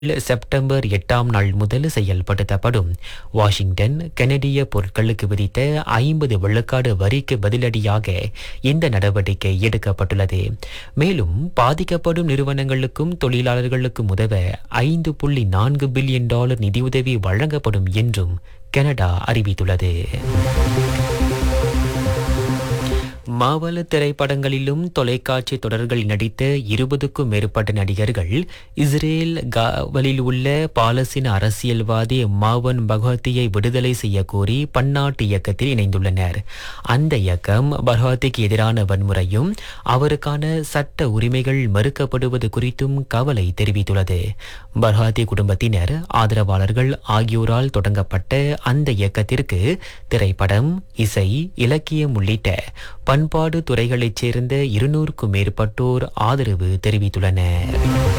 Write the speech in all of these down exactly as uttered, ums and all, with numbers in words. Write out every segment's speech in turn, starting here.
September எட்டாம் நாள் முதல் செயல்படுத்தப்படும். வாஷிங்டன் கனடிய பொருட்களுக்கு விதித்த ஐம்பது விழுக்காடு வரிக்கு பதிலடியாக இந்த நடவடிக்கை எடுக்கப்பட்டுள்ளது. மேலும் பாதிக்கப்படும் நிறுவனங்களுக்கும் தொழிலாளர்களுக்கும் உதவ ஐந்து புள்ளி நான்கு பில்லியன் டாலர் நிதியுதவி வழங்கப்படும் என்றும் கனடா அறிவித்துள்ளது. மாவல திரைப்படங்களிலும் தொலைக்காட்சி தொடர்களில் நடித்த இருபதுக்கும் மேற்பட்ட நடிகர்கள் இஸ்ரேல் காவலில் உள்ள பாலஸ்தீன அரசியல்வாதி மாவன் பகவத்தியை விடுதலை செய்ய கோரி பன்னாட்டு இயக்கத்தில் இணைந்துள்ளனர். அந்த இயக்கம் பகவத்திக்கு எதிரான வன்முறையும் அவருக்கான சட்ட உரிமைகள் மறுக்கப்படுவது குறித்தும் கவலை தெரிவித்துள்ளது. பகவத்தி குடும்பத்தினர், ஆதரவாளர்கள் ஆகியோரால் தொடங்கப்பட்ட அந்த இயக்கத்திற்கு திரைப்படம், இசை, இலக்கியம் உள்ளிட்ட பண்பாடு துறைகளைச் சேர்ந்த இருநூறுக்கும் மேற்பட்டோர் ஆதரவு தெரிவித்துள்ளனர்.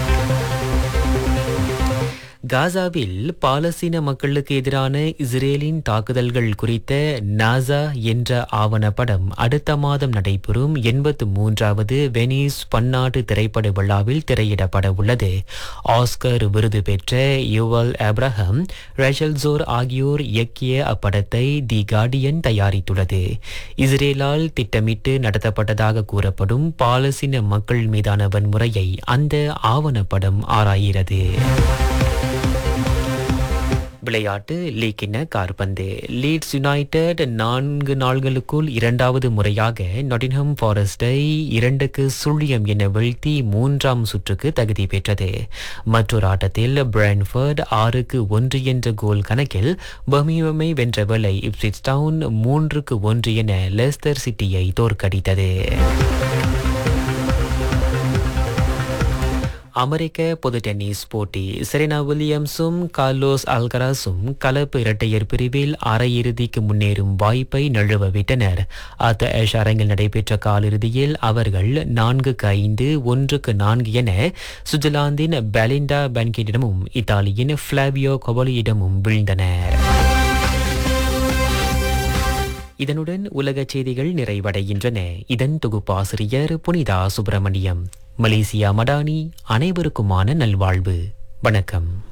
காசாவில் பாலஸ்தீன மக்களுக்கு எதிரான இஸ்ரேலின் தாக்குதல்கள் குறித்த நாசா என்ற ஆவணப்படம் அடுத்த மாதம் நடைபெறும் எண்பத்து மூன்றாவது வெனிஸ் பன்னாட்டு திரைப்பட விழாவில் திரையிடப்பட உள்ளது. ஆஸ்கர் விருது பெற்ற யுவல் ஆப்ரஹாம், ரேச்சல் ஜோர் ஆகியோர் இயக்கிய அப்படத்தை தி கார்டியன் தயாரித்துள்ளது. இஸ்ரேலால் திட்டமிட்டு நடத்தப்பட்டதாக கூறப்படும் பாலஸ்தீன மக்கள் மீதான வன்முறையை அந்த ஆவணப்படம் ஆராய்கிறது. விளையாட்டு லீக்கின கார்பந்து. லீட்ஸ் யுனைடெட் நான்கு நாள்களுக்குள் இரண்டாவது முறையாக நாட்டிங்ஹாம் ஃபாரஸ்டை இரண்டுக்கு சுழியம் என வீழ்த்தி மூன்றாம் சுற்றுக்கு தகுதி பெற்றது. மற்றொரு ஆட்டத்தில் பிரான்ஃபர்ட் ஆறுக்கு ஒன்று என்ற கோல் கணக்கில் பர்மிங்ஹாமை வென்ற வேளை இப்ஸ்விச் டவுன் மூன்றுக்கு ஒன்று என லெஸ்டர் சிட்டியை தோற்கடித்தது. அமெரிக்க பொது டென்னிஸ் போட்டி. செரீனா வில்லியம்ஸும் கார்லோஸ் அல்கராஸும் கலப்பு இரட்டையர் பிரிவில் அரையிறுதிக்கு முன்னேறும் வாய்ப்பை நழுவ விட்டனர். அத்த ஏஷ் அரங்கில் நடைபெற்ற காலிறுதியில் அவர்கள் நான்குக்கு ஐந்து, ஒன்றுக்கு நான்கு என சுவிட்சர்லாந்தின் பெலிண்டா பென்கிட்டிடமும் இத்தாலியின் ஃபிளாவியோ கொபலியிடமும் வீழ்ந்தனர். இதனுடன் உலக செய்திகள் நிறைவடைகின்றன. இதன் தொகுப்பாசிரியர் புனிதா சுப்பிரமணியம். மலேசியா மடானி. அனைவருக்குமான நல்வாழ்வு. வணக்கம்.